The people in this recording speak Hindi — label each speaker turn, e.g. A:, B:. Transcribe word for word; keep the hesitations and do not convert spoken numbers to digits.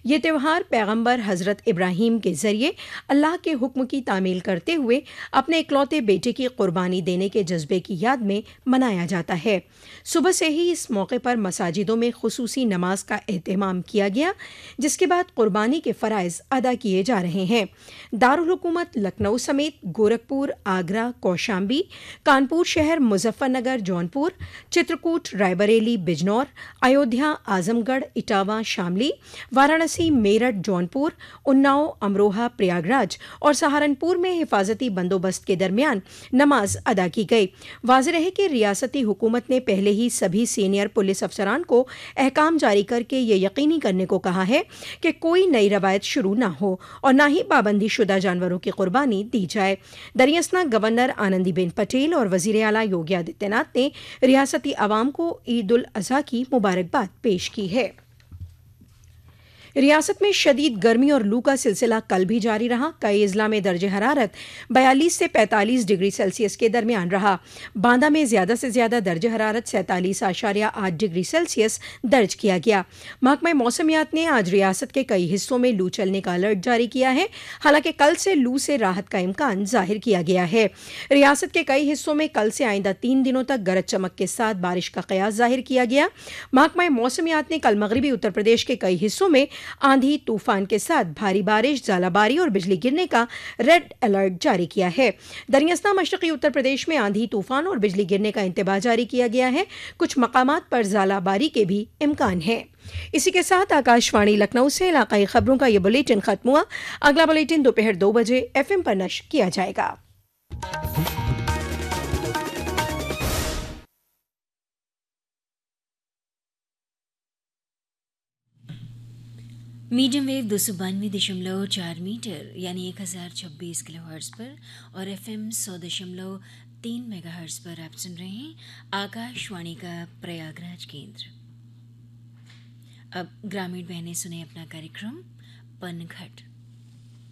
A: ये त्यौहार पैगंबर हज़रत इब्राहीम के ज़रिए अल्लाह के हुक्म की तामील करते हुए अपने इकलौते बेटे की कुर्बानी देने के जज्बे की याद में मनाया जाता है। सुबह से ही इस मौके पर मसाजिदों में खुसूसी नमाज का एहतमाम किया गया, जिसके बाद कुर्बानी के फ़राइज़ अदा किए जा रहे हैं। दारुल हुकूमत लखनऊ समेत गोरखपुर, आगरा, कौशाम्बी, कानपुर शहर, मुजफ्फरनगर, जौनपुर, चित्रकूट, रायबरेली, बिजनौर, अयोध्या, आजमगढ़, इटावा, शामली, वाराणसी, मेरठ, जौनपुर, उन्नाव, अमरोहा, प्रयागराज और सहारनपुर में हिफाजती बंदोबस्त के दरमियान नमाज अदा की गई। वाज़ेह है कि रियासती हुकूमत ने पहले ही सभी सीनियर पुलिस अफसरान को अहकाम जारी करके ये यकीनी करने को कहा है कि कोई नई रवायत शुरू न हो और न ही पाबंदी शुदा जानवरों की कुर्बानी दी जाए। दरियासना गवर्नर आनंदीबेन पटेल और वज़ीर आला योगी आदित्यनाथ ने रियासती अवाम को ईद उल अज़हा की मुबारकबाद पेश की है। रियासत में शदीद गर्मी और लू का सिलसिला कल भी जारी रहा। कई अजला में दर्ज हरारत बयालीस से पैंतालीस डिग्री सेल्सियस के दरमियान रहा। बांदा में ज्यादा से ज्यादा दर्ज हरारत सैंतालीस आशारिया आठ डिग्री सेल्सियस दर्ज किया गया। महकमा मौसमियात ने आज रियासत के कई हिस्सों में लू चलने का अलर्ट जारी किया है। हालांकि कल से लू से राहत का इम्कान जाहिर किया गया है। रियासत के कई हिस्सों में कल से आइंदा तीन दिनों तक गरज चमक के साथ बारिश का कयास जाहिर किया गया। महकमा मौसमियात ने कल मगरबी उत्तर प्रदेश के कई हिस्सों में आंधी तूफान के साथ भारी बारिश, ज़ालाबारी और बिजली गिरने का रेड अलर्ट जारी किया है। दरियासना मशरक़ी उत्तर प्रदेश में आंधी तूफान और बिजली गिरने का इंतबाह जारी किया गया है। कुछ मकामात पर ज़ालाबारी के भी इम्कान है। इसी के साथ आकाशवाणी लखनऊ से इलाकाई खबरों का ये बुलेटिन खत्म हुआ। अगला बुलेटिन दोपहर दो बजे एफ एम पर नश्र किया जाएगा।
B: मीडियम वेव दो सौ बानवे दशमलव चार मीटर यानी एक हज़ार छब्बीस किलो हर्ट्ज़ पर और एफ एम सौ दशमलव तीन मेगा हर्ट्ज़ पर आप सुन रहे हैं आकाशवाणी का प्रयागराज केंद्र। अब ग्रामीण बहनें सुने अपना कार्यक्रम पनघट।